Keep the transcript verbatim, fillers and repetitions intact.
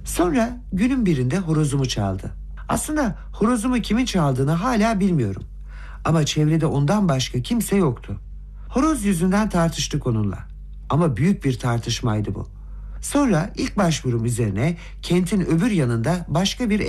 Sonra günün birinde horozumu çaldı. Aslında horozumu kimin çaldığını hala bilmiyorum. Ama çevrede ondan başka kimse yoktu. Horoz yüzünden tartıştık onunla. Ama büyük bir tartışmaydı bu. Sonra ilk başvurum üzerine kentin öbür yanında başka bir